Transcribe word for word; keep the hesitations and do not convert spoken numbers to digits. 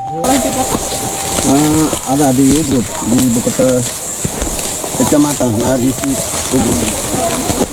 Eh, ada di grup di ibu kota kecamatan, ada di situ.